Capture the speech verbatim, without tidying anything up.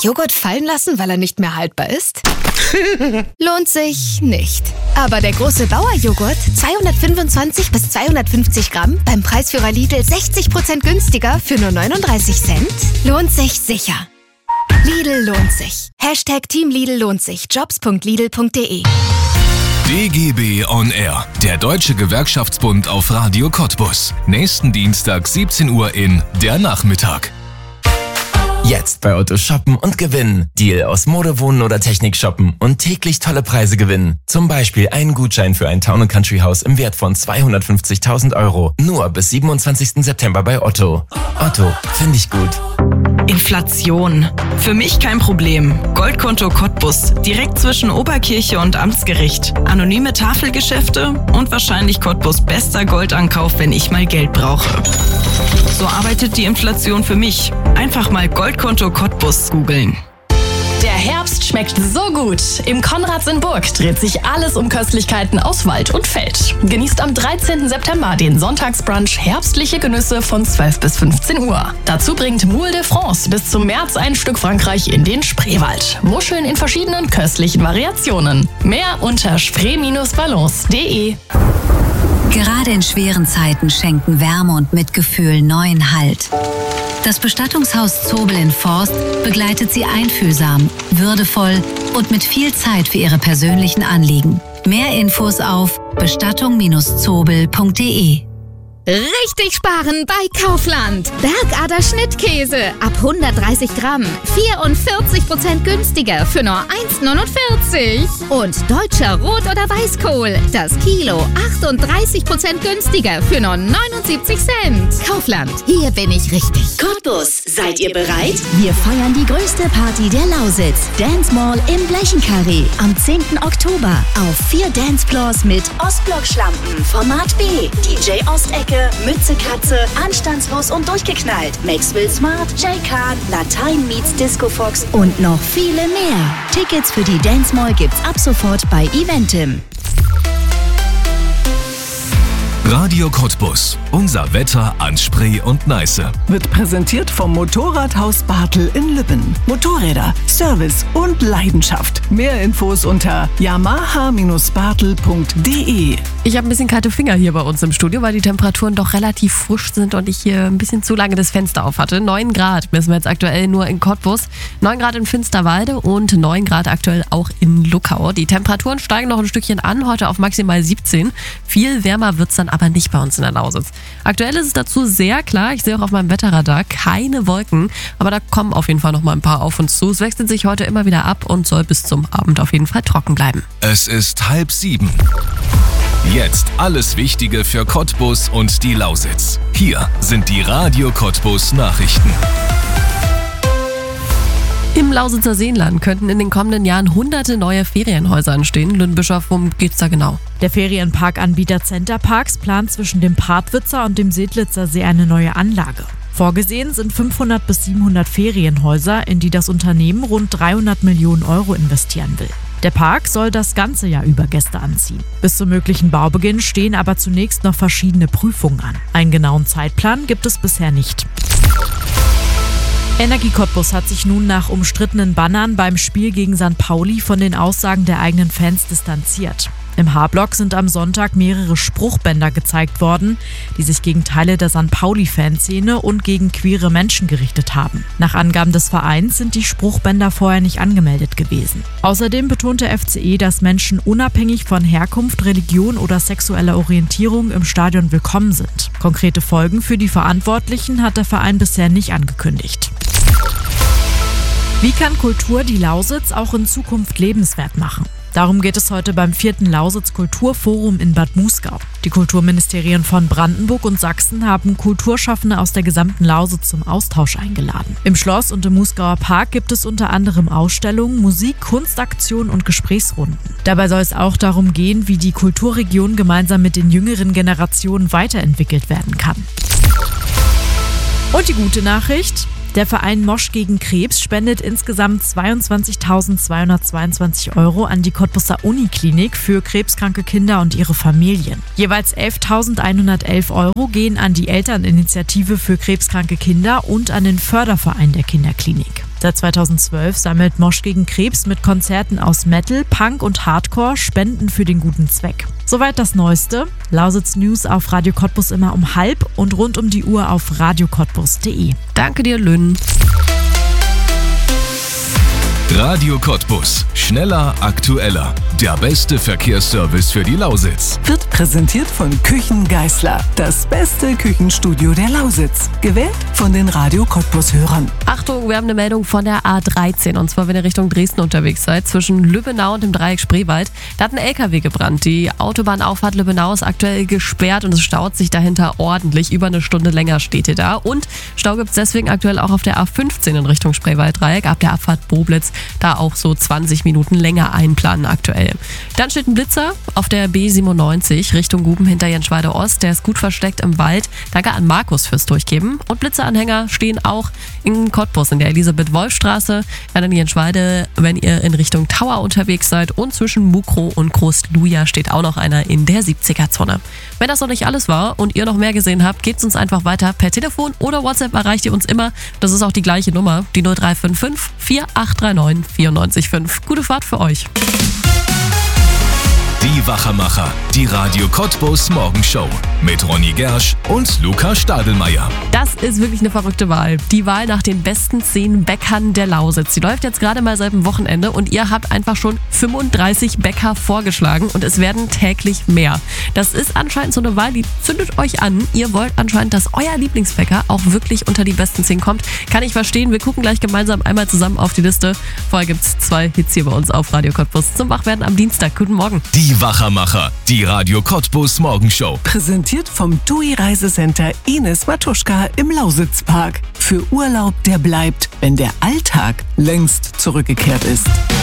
Joghurt fallen lassen, weil er nicht mehr haltbar ist? Lohnt sich nicht. Aber der große Bauer-Joghurt, zweihundertfünfundzwanzig bis zweihundertfünfzig Gramm, beim Preisführer Lidl sechzig Prozent günstiger für nur neununddreißig Cent, lohnt sich sicher. Lidl lohnt sich. Hashtag Team Lidl lohnt sich. jobs punkt lidl punkt de. D G B on Air, der Deutsche Gewerkschaftsbund auf Radio Cottbus. Nächsten Dienstag siebzehn Uhr in Der Nachmittag. Jetzt bei Otto shoppen und gewinnen. Deal aus Mode, Wohnen oder Technik shoppen und täglich tolle Preise gewinnen. Zum Beispiel einen Gutschein für ein Town and Country Haus im Wert von zweihundertfünfzigtausend Euro. Nur bis siebenundzwanzigsten September bei Otto. Otto, finde ich gut. Inflation. Für mich kein Problem. Goldkonto Cottbus. Direkt zwischen Oberkirche und Amtsgericht. Anonyme Tafelgeschäfte und wahrscheinlich Cottbus bester Goldankauf, wenn ich mal Geld brauche. So arbeitet die Inflation für mich. Einfach mal Goldkonto Cottbus googeln. Der Herbst schmeckt so gut. Im Konrads in Burg dreht sich alles um Köstlichkeiten aus Wald und Feld. Genießt am dreizehnten September den Sonntagsbrunch herbstliche Genüsse von zwölf bis fünfzehn Uhr. Dazu bringt Moule de France bis zum März ein Stück Frankreich in den Spreewald. Muscheln in verschiedenen köstlichen Variationen. Mehr unter spree Bindestrich ballons punkt de. Gerade in schweren Zeiten schenken Wärme und Mitgefühl neuen Halt. Das Bestattungshaus Zobel in Forst begleitet Sie einfühlsam, würdevoll und mit viel Zeit für Ihre persönlichen Anliegen. Mehr Infos auf bestattung Bindestrich zobel punkt de. Richtig sparen bei Kaufland. Bergader Schnittkäse ab hundertdreißig Gramm. vierundvierzig Prozent günstiger für nur eins neunundvierzig. Und deutscher Rot- oder Weißkohl. Das Kilo achtunddreißig Prozent günstiger für nur neunundsiebzig Cent. Kaufland, hier bin ich richtig. Cottbus, seid ihr bereit? Wir feiern die größte Party der Lausitz. Dance Mall im Blechenkarree. Am zehnten Oktober. Auf vier Dancefloors mit Ostblock-Schlampen, Format B, D J Ostecke, Mütze Katze, anstandslos und durchgeknallt, Maxwell Smart, J-Card, Latein meets Disco Fox und noch viele mehr. Tickets für die Dance Mall gibt's ab sofort bei Eventim. Radio Cottbus. Unser Wetter an Spree und Neiße. Wird präsentiert vom Motorradhaus Bartel in Lübben. Motorräder, Service und Leidenschaft. Mehr Infos unter yamaha Bindestrich bartel punkt de. Ich habe ein bisschen kalte Finger hier bei uns im Studio, weil die Temperaturen doch relativ frisch sind und ich hier ein bisschen zu lange das Fenster auf hatte. neun Grad messen wir jetzt aktuell nur in Cottbus, neun Grad in Finsterwalde und neun Grad aktuell auch in Luckau. Die Temperaturen steigen noch ein Stückchen an, heute auf maximal siebzehn. Viel wärmer wird es dann aber nicht bei uns in der Lausitz. Aktuell ist es dazu sehr klar, ich sehe auch auf meinem Wetterradar keine Wolken, aber da kommen auf jeden Fall noch mal ein paar auf uns zu. Es wechselt sich heute immer wieder ab und soll bis zum Abend auf jeden Fall trocken bleiben. Es ist halb sieben. Jetzt alles Wichtige für Cottbus und die Lausitz. Hier sind die Radio Cottbus Nachrichten. Im Lausitzer Seenland könnten in den kommenden Jahren hunderte neue Ferienhäuser entstehen. Lüdenbischof, worum geht's da genau? Der Ferienparkanbieter Centerparks plant zwischen dem Partwitzer und dem Sedlitzer See eine neue Anlage. Vorgesehen sind fünfhundert bis siebenhundert Ferienhäuser, in die das Unternehmen rund dreihundert Millionen Euro investieren will. Der Park soll das ganze Jahr über Gäste anziehen. Bis zum möglichen Baubeginn stehen aber zunächst noch verschiedene Prüfungen an. Einen genauen Zeitplan gibt es bisher nicht. Energie Cottbus hat sich nun nach umstrittenen Bannern beim Spiel gegen Sankt Pauli von den Aussagen der eigenen Fans distanziert. Im H-Block sind am Sonntag mehrere Spruchbänder gezeigt worden, die sich gegen Teile der Sankt Pauli-Fanszene und gegen queere Menschen gerichtet haben. Nach Angaben des Vereins sind die Spruchbänder vorher nicht angemeldet gewesen. Außerdem betont der F C E, dass Menschen unabhängig von Herkunft, Religion oder sexueller Orientierung im Stadion willkommen sind. Konkrete Folgen für die Verantwortlichen hat der Verein bisher nicht angekündigt. Wie kann Kultur die Lausitz auch in Zukunft lebenswert machen? Darum geht es heute beim vierten Lausitz Kulturforum in Bad Muskau. Die Kulturministerien von Brandenburg und Sachsen haben Kulturschaffende aus der gesamten Lausitz zum Austausch eingeladen. Im Schloss und im Muskauer Park gibt es unter anderem Ausstellungen, Musik, Kunstaktionen und Gesprächsrunden. Dabei soll es auch darum gehen, wie die Kulturregion gemeinsam mit den jüngeren Generationen weiterentwickelt werden kann. Und die gute Nachricht: Der Verein Mosch gegen Krebs spendet insgesamt zweiundzwanzigtausendzweihundertzweiundzwanzig Euro an die Cottbuser Uniklinik für krebskranke Kinder und ihre Familien. Jeweils elftausendeinhundertelf Euro gehen an die Elterninitiative für krebskranke Kinder und an den Förderverein der Kinderklinik. Seit zweitausendzwölf sammelt Mosch gegen Krebs mit Konzerten aus Metal, Punk und Hardcore Spenden für den guten Zweck. Soweit das Neueste. Lausitz News auf Radio Cottbus immer um halb und rund um die Uhr auf radio cottbus punkt de. Danke dir, Lynn. Radio Cottbus. Schneller, aktueller. Der beste Verkehrsservice für die Lausitz. Wird präsentiert von Küchen Geißler. Das beste Küchenstudio der Lausitz. Gewählt von den Radio Cottbus-Hörern. Achtung, wir haben eine Meldung von der A dreizehn. Und zwar, wenn ihr Richtung Dresden unterwegs seid, zwischen Lübbenau und dem Dreieck Spreewald. Da hat ein L K W gebrannt. Die Autobahnauffahrt Lübbenau ist aktuell gesperrt und es staut sich dahinter ordentlich. Über eine Stunde länger steht ihr da. Und Stau gibt es deswegen aktuell auch auf der A fünfzehn in Richtung Spreewald-Dreieck. Ab der Abfahrt Boblitz da auch so zwanzig Minuten länger einplanen aktuell. Dann steht ein Blitzer auf der B siebenundneunzig Richtung Guben hinter Jenschweide Ost. Der ist gut versteckt im Wald. Danke an Markus fürs Durchgeben. Und Blitzeranhänger stehen auch in Cottbus in der Elisabeth-Wolf-Straße. Dann in Jenschweide, wenn ihr in Richtung Tower unterwegs seid. Und zwischen Mukro und Groß-Luja steht auch noch einer in der siebziger-Zone. Wenn das noch nicht alles war und ihr noch mehr gesehen habt, gebt uns einfach weiter per Telefon oder WhatsApp erreicht ihr uns immer. Das ist auch die gleiche Nummer, die null drei fünf fünf vier acht drei neun vier neun fünf. Gute Fahrt für euch. Die Wachermacher, die Radio Cottbus Morgenshow mit Ronny Gersch und Luca Stadelmeier. Das ist wirklich eine verrückte Wahl. Die Wahl nach den besten zehn Bäckern der Lausitz. Die läuft jetzt gerade mal seit dem Wochenende und ihr habt einfach schon fünfunddreißig Bäcker vorgeschlagen und es werden täglich mehr. Das ist anscheinend so eine Wahl, die zündet euch an. Ihr wollt anscheinend, dass euer Lieblingsbäcker auch wirklich unter die besten zehn kommt. Kann ich verstehen. Wir gucken gleich gemeinsam einmal zusammen auf die Liste. Vorher gibt es zwei Hits hier bei uns auf Radio Cottbus zum Wachwerden am Dienstag. Guten Morgen. Die Wachermacher, die Radio Cottbus Morgenshow. Präsentiert vom T U I Reisecenter Ines Matuschka im Lausitzpark. Für Urlaub, der bleibt, wenn der Alltag längst zurückgekehrt ist.